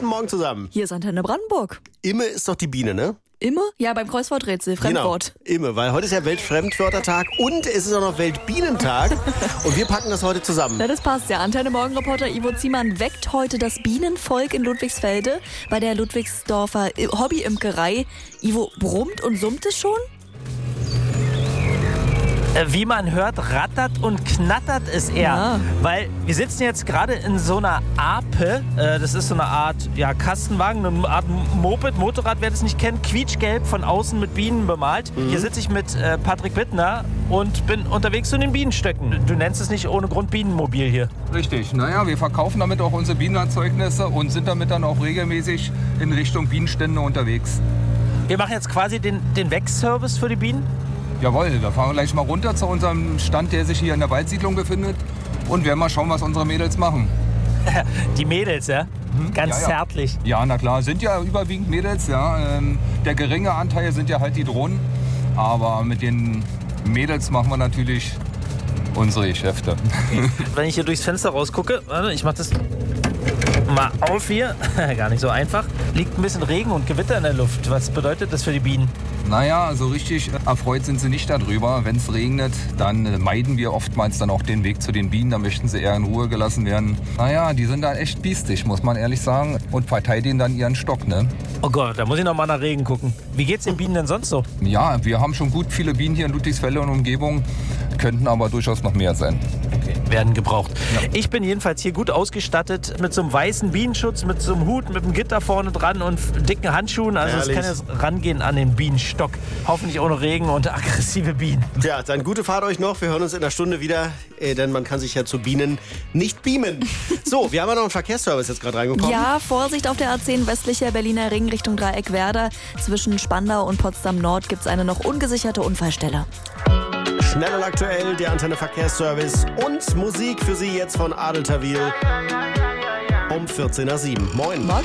Guten Morgen zusammen. Hier ist Antenne Brandenburg. Imme ist doch die Biene, ne? Imme? Ja, beim Kreuzworträtsel, Fremdwort. Genau, Imme, weil heute ist ja Weltfremdwörtertag und es ist auch noch Weltbienentag und wir packen das heute zusammen. Ja, das passt ja. Antenne-Morgenreporter Ivo Ziemann weckt heute das Bienenvolk in Ludwigsfelde bei der Ludwigsdorfer Hobbyimkerei. Ivo, brummt und summt es schon? Wie man hört, rattert und knattert es eher. Ja. Weil wir sitzen jetzt gerade in so einer Ape. Das ist so eine Art Kastenwagen, eine Art Moped, Motorrad, wer das nicht kennt. Quietschgelb, von außen mit Bienen bemalt. Hier sitze ich mit Patrick Bittner und bin unterwegs zu den Bienenstöcken. Du nennst es nicht ohne Grund Bienenmobil hier. Richtig. Naja, wir verkaufen damit auch unsere Bienenerzeugnisse und sind damit dann auch regelmäßig in Richtung Bienenstände unterwegs. Wir machen jetzt quasi den Wegservice für die Bienen. Jawohl, da fahren wir gleich mal runter zu unserem Stand, der sich hier in der Waldsiedlung befindet. Und werden mal schauen, was unsere Mädels machen. Die Mädels, ja? Ganz zärtlich. Ja, na klar, sind ja überwiegend Mädels. Ja. Der geringe Anteil sind ja halt die Drohnen. Aber mit den Mädels machen wir natürlich unsere Geschäfte. Wenn ich hier durchs Fenster rausgucke, warte, ich mach das mal auf hier. Gar nicht so einfach. Liegt ein bisschen Regen und Gewitter in der Luft. Was bedeutet das für die Bienen? Naja, so richtig erfreut sind sie nicht darüber. Wenn es regnet, dann meiden wir oftmals dann auch den Weg zu den Bienen. Da möchten sie eher in Ruhe gelassen werden. Naja, die sind da echt biestig, muss man ehrlich sagen. Und verteidigen dann ihren Stock, ne? Oh Gott, da muss ich noch mal nach Regen gucken. Wie geht's den Bienen denn sonst so? Ja, wir haben schon gut viele Bienen hier in Ludwigsfelde und Umgebung. Könnten aber durchaus noch mehr sein. Okay, werden gebraucht. Ja. Ich bin jedenfalls hier gut ausgestattet mit so einem weißen Bienenschutz, mit so einem Hut, mit einem Gitter vorne dran und dicken Handschuhen. Also es kann jetzt rangehen an den Bienenstock. Hoffentlich ohne Regen und aggressive Bienen. Ja, dann gute Fahrt euch noch. Wir hören uns in einer Stunde wieder, denn man kann sich ja zu Bienen nicht beamen. So, wir haben ja noch einen Verkehrsservice jetzt gerade reingekommen. Ja, Vorsicht auf der A10 westlicher Berliner Ring Richtung Dreieck Werder. Zwischen Spandau und Potsdam Nord gibt es eine noch ungesicherte Unfallstelle. Schnell und aktuell der Antenne Verkehrsservice und Musik für Sie jetzt von Adel Tawil um 14:07. Moin.